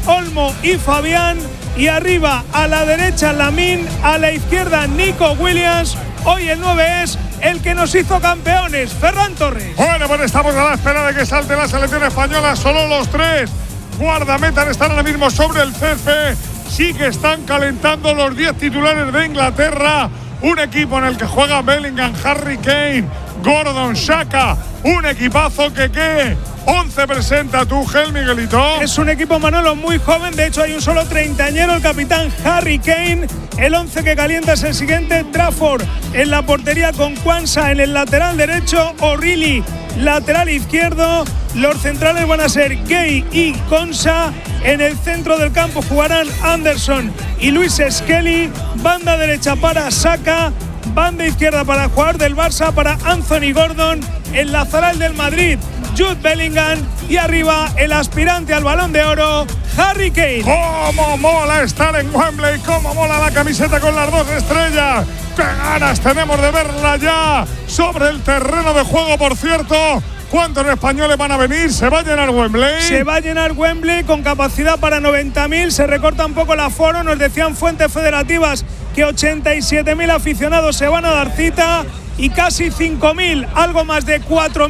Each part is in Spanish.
Olmo y Fabián, y arriba a la derecha Lamine, a la izquierda Nico Williams. Hoy el 9 es el que nos hizo campeones, Ferran Torres. Bueno, pues estamos a la espera de que salte la selección española. Solo los 3 guardametas están ahora mismo sobre el césped. Sí que están calentando los 10 titulares de Inglaterra. Un equipo en el que juega Bellingham, Harry Kane, Gordon, Xhaka. Un equipazo que 11 presenta Tuchel, Miguelito. Es un equipo, Manolo, muy joven. De hecho, hay un solo treintañero, el capitán Harry Kane. El 11 que calienta es el siguiente: Trafford en la portería con Quansah en el lateral derecho, O'Reilly lateral izquierdo. Los centrales van a ser Gay y Konsa. En el centro del campo jugarán Anderson y Luis Skelly. Banda derecha para Saka. Banda izquierda para el jugador del Barça, para Anthony Gordon. Enlazará el del Madrid, Jude Bellingham. Y arriba el aspirante al Balón de Oro, Harry Kane. ¡Cómo mola estar en Wembley! ¡Cómo mola la camiseta con las 2 estrellas! ¡Qué ganas tenemos de verla ya sobre el terreno de juego, por cierto! ¿Cuántos españoles van a venir? ¿Se va a llenar Wembley? Se va a llenar Wembley con capacidad para 90.000. Se recorta un poco el aforo. Nos decían fuentes federativas que 87.000 aficionados se van a dar cita y casi 5.000, algo más de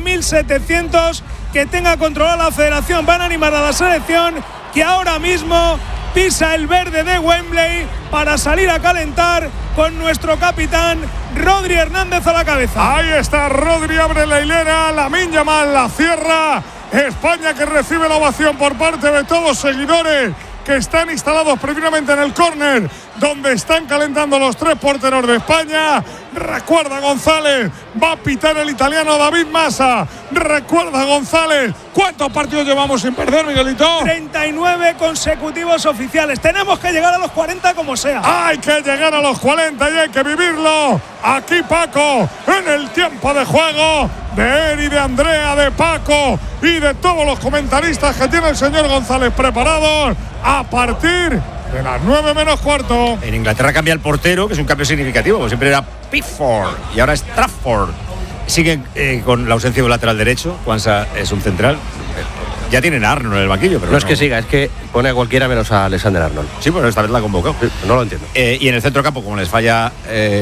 4.700 que tenga controlada la federación. Van a animar a la selección, que ahora mismo pisa el verde de Wembley para salir a calentar con nuestro capitán Rodri Hernández a la cabeza. Ahí está Rodri, abre la hilera, Lamine Yamal la cierra. España que recibe la ovación por parte de todos los seguidores que están instalados previamente en el córner, donde están calentando los 3 porteros de España. Recuerda González, va a pitar el italiano David Massa. Recuerda González, ¿cuántos partidos llevamos sin perder, Miguelito? 39 consecutivos oficiales. Tenemos que llegar a los 40 como sea. Hay que llegar a los 40 y hay que vivirlo. Aquí Paco, en el tiempo de juego de Eri, de Andrea, de Paco y de todos los comentaristas que tiene el señor González preparados a partir de las 9 menos cuarto. En Inglaterra cambia el portero, que es un cambio significativo, porque siempre era Pickford y ahora es Trafford. Siguen con la ausencia de un lateral derecho. Quansah es un central. Ya tienen a Arnold en el banquillo, pero no es que siga, es que pone a cualquiera menos a Alexander Arnold. Sí, pero esta vez la ha convocado. Sí, no lo entiendo. Y en el centro campo, como les falta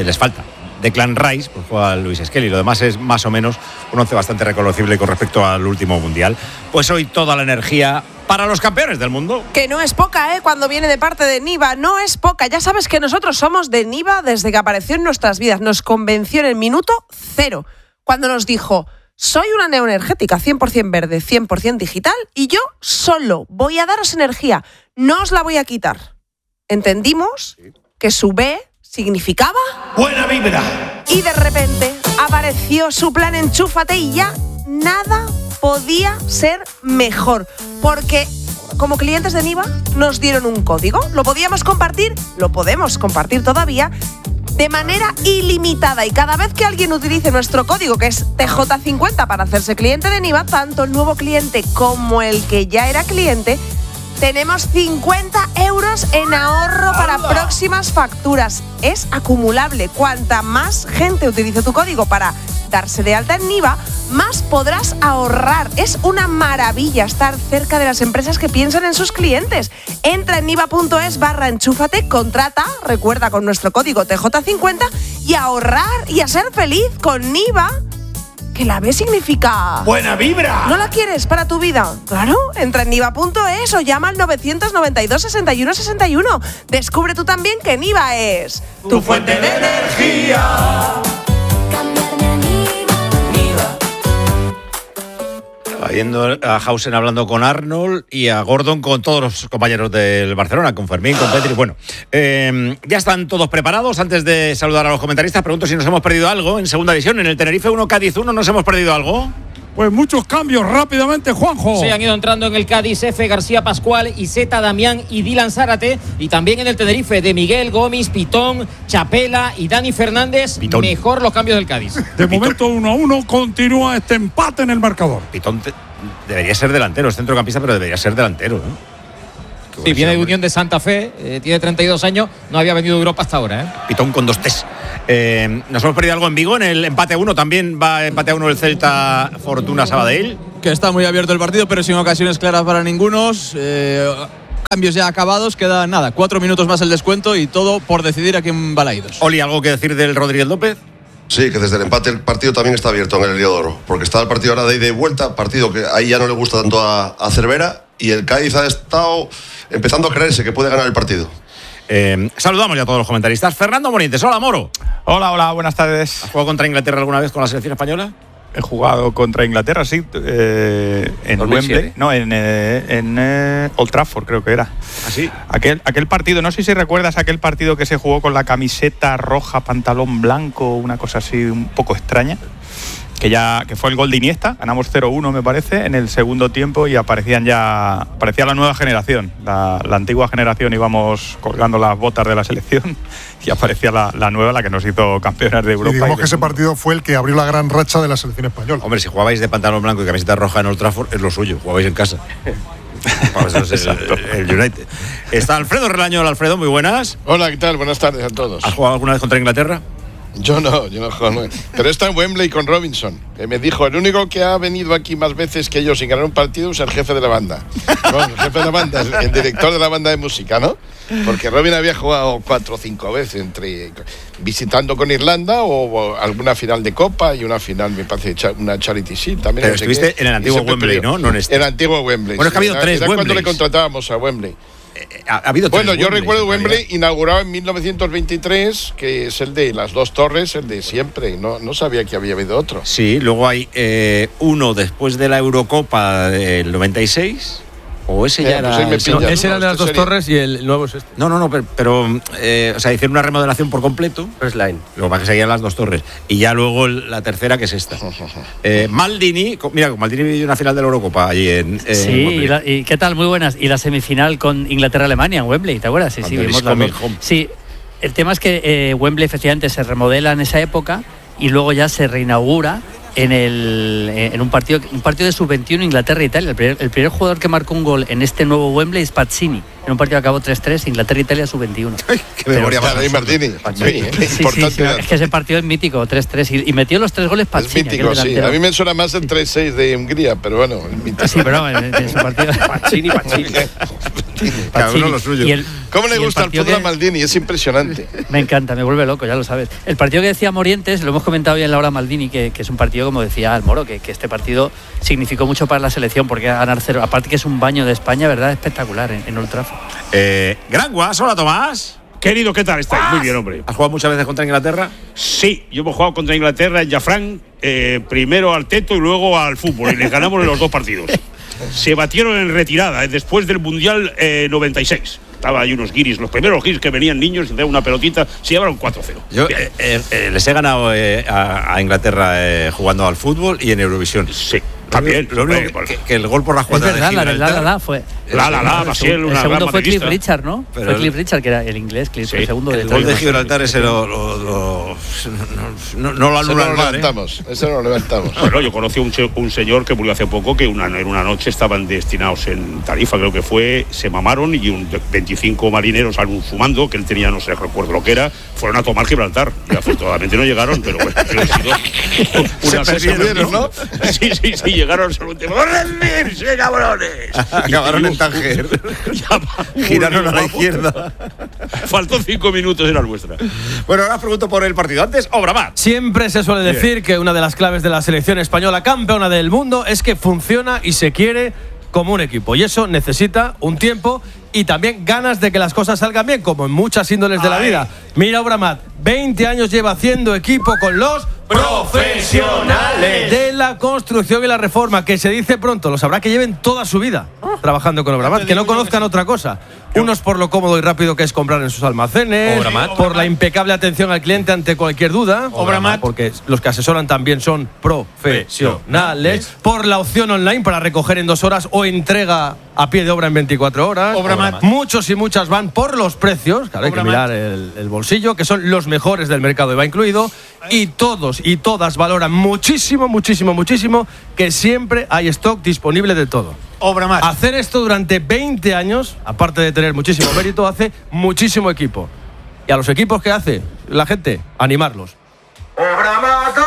Declan Rice, pues juega Luis Skelly. Lo demás es más o menos un 11 bastante reconocible con respecto al último mundial. Pues hoy toda la energía para los campeones del mundo. Que no es poca, cuando viene de parte de Niva, no es poca. Ya sabes que nosotros somos de Niva desde que apareció en nuestras vidas. Nos convenció en el minuto 0, cuando nos dijo: soy una neoenergética 100% verde, 100% digital, y yo solo voy a daros energía, no os la voy a quitar. Entendimos que su B significaba buena vibra. Y de repente apareció su plan Enchúfate y ya nada podía ser mejor, porque como clientes de Niva nos dieron un código, lo podíamos compartir, lo podemos compartir todavía de manera ilimitada, y cada vez que alguien utilice nuestro código, que es TJ50, para hacerse cliente de Niva, tanto el nuevo cliente como el que ya era cliente, tenemos 50 euros en ahorro para próximas facturas. Es acumulable. Cuanta más gente utilice tu código para darse de alta en Niva, más podrás ahorrar. Es una maravilla estar cerca de las empresas que piensan en sus clientes. Entra en niva.es/enchúfate, contrata, recuerda, con nuestro código TJ50, y ahorrar y a ser feliz con Niva. Que la B significa buena vibra. ¿No la quieres para tu vida? Claro, entra en niva.es o llama al 992 61 61. Descubre tú también que Niva es tu fuente de energía. Yendo a Hausen hablando con Arnold y a Gordon con todos los compañeros del Barcelona, con Fermín, con Petri. Bueno, ya están todos preparados. Antes de saludar a los comentaristas, pregunto si nos hemos perdido algo en segunda división. En el Tenerife 1, Cádiz 1, ¿nos hemos perdido algo? Pues muchos cambios rápidamente, Juanjo. Se han ido entrando en el Cádiz F, García Pascual, Iseta, Damián y Dylan Zárate. Y también en el Tenerife de Miguel, Gómez, Pitón, Chapela y Dani Fernández. Pitón. Mejor los cambios del Cádiz. De momento 1-1, continúa este empate en el marcador. Pitón debería ser delantero, es centrocampista, pero debería ser delantero, ¿no? Sí, viene de Unión de Santa Fe, tiene 32 años, no había venido de Europa hasta ahora. Pitón con 2 T's. ¿Nos hemos perdido algo en Vigo? En el empate a 1 también va empate a 1 el Celta Fortuna Sabadell. Que está muy abierto el partido, pero sin ocasiones claras para ninguno. cambios ya acabados, quedan 4 minutos más el descuento y todo por decidir aquí en Balaídos. Oli, ¿algo que decir del Rodríguez López? Sí, que desde el empate el partido también está abierto en el Heliodoro, porque está el partido ahora de ida y vuelta, partido que ahí ya no le gusta tanto a Cervera, y el Cádiz ha estado empezando a creerse que puede ganar el partido. Saludamos ya a todos los comentaristas. Fernando Morientes, hola Moro. Hola, buenas tardes. ¿Has jugado contra Inglaterra alguna vez con la selección española? He jugado contra Inglaterra, sí, en Wembley, no, en Old Trafford creo que era. ¿Así? Aquel partido, no sé si recuerdas aquel partido que se jugó con la camiseta roja, pantalón blanco, una cosa así un poco extraña, que fue el gol de Iniesta, ganamos 0-1 me parece, en el segundo tiempo y aparecía la nueva generación, la antigua generación íbamos colgando las botas de la selección y aparecía la nueva, la que nos hizo campeones de Europa. Y digamos que ese partido fue el que abrió la gran racha de la selección española. Hombre, si jugabais de pantalón blanco y camiseta roja en Old Trafford, es lo suyo, jugabais en casa. Eso es el United. Está Alfredo Relaño. Hola Alfredo, muy buenas. Hola, ¿qué tal? Buenas tardes a todos. ¿Has jugado alguna vez contra Inglaterra? Yo no he jugado. Pero está en Wembley con Robinson, que me dijo, el único que ha venido aquí más veces que yo sin ganar un partido es el jefe de la banda. No, el jefe de la banda, el director de la banda de música, ¿no? Porque Robin había jugado 4 o 5 veces, visitando con Irlanda o alguna final de Copa y una final, me parece, una Charity Shield también. Pero estuviste en el antiguo Wembley, ¿no? No en este. En el antiguo Wembley. Bueno, es que ha habido 3 Wembleys. Era cuando le contratábamos a Wembley. Ha habido 3 Bueno, yo Wembleys, recuerdo Wembley inaugurado en 1923, que es el de las 2 torres, el de siempre. No sabía que había habido otro. Sí, luego hay uno después de la Eurocopa del 96. ¿O ese ya era? Ese era de las 2 torres y el nuevo es este. No, pero o sea, hicieron una remodelación por completo. First line. Luego para que seguían las 2 torres. Y ya luego la tercera, que es esta. Maldini, mira, Maldini vivió una final de la Eurocopa allí en sí, y ¿qué tal? Muy buenas. Y la semifinal con Inglaterra-Alemania en Wembley, ¿te acuerdas? Sí, vimos las dos. Sí, el tema es que Wembley efectivamente se remodela en esa época y luego ya se reinaugura en un partido de sub-21 Inglaterra-Italia. El primer jugador que marcó un gol en este nuevo Wembley es Pazzini, en un partido que acabó 3-3, Inglaterra-Italia sub-21. Qué memoria más Martini. Sí, es que ese partido es mítico, 3-3, y metió los 3 goles Pazzini. Es mítico, sí. A mí me suena más el 3-6 de Hungría, pero bueno, es mítico. Sí, pero en ese partido Pazzini. Cada uno lo suyo. ¿Cómo le gusta el fútbol a Maldini? Es impresionante. Me encanta, me vuelve loco, ya lo sabes. El partido que decía Morientes, lo hemos comentado hoy en la hora Maldini, que es un partido, como decía el Moro, que este partido significó mucho para la selección, porque ganar 0, aparte que es un baño de España, ¿verdad? Espectacular en Old Trafford. Gran Guas, hola Tomás. Querido, ¿qué tal estáis? Muy bien, hombre. ¿Has jugado muchas veces contra Inglaterra? Sí, yo hemos jugado contra Inglaterra en Jafrán, primero al teto y luego al fútbol, y les ganamos en los 2 partidos. Se batieron en retirada después del Mundial 96. Estaba ahí unos guiris, los primeros guiris que venían niños, y una pelotita, se llevaron 4-0. Yo les he ganado a Inglaterra jugando al fútbol y en Eurovisión. Sí. También, lo único que el gol por la jugada. Es verdad, la fue. El segundo fue Cliff Richard, ¿no? Fue Cliff Richard, que era el inglés, Cliff, el segundo de el gol de Gibraltar ese no lo anula el VAR. Eso no lo levantamos. Bueno, yo conocí un señor que murió hace poco, que en una noche estaban destinados en Tarifa, creo que fue, se mamaron y 25 marineros fumando, que él tenía, no sé, recuerdo lo que era, fueron a tomar Gibraltar. Y afortunadamente no llegaron, pero bueno, se perdieron, ¿no? Sí, llegaron al último. ¡Rendirse, cabrones! Acabaron en Tánger. Giraron a la izquierda. Faltó 5 minutos, era nuestra. Bueno, ahora os pregunto por el partido. Antes, Obramat. Siempre se suele decir que una de las claves de la selección española campeona del mundo es que funciona y se quiere como un equipo. Y eso necesita un tiempo y también ganas de que las cosas salgan bien, como en muchas índoles de la vida. Mira, Obramat, 20 años lleva haciendo equipo con los profesionales de la construcción y la reforma, que se dice pronto, los habrá que lleven toda su vida trabajando con Obramat, que no conozcan otra cosa. Unos por lo cómodo y rápido que es comprar en sus almacenes, por la impecable atención al cliente ante cualquier duda, porque los que asesoran también son profesionales, por la opción online para recoger en 2 horas o entrega a pie de obra en 24 horas. Muchos y muchas van por los precios, claro, hay que mirar el bolsillo, que son los mejores del mercado y va incluido, y todos y todas valoran muchísimo que siempre hay stock disponible de todo. Hacer esto durante 20 años, aparte de tener muchísimo mérito, hace muchísimo equipo. Y a los equipos que hace la gente, animarlos.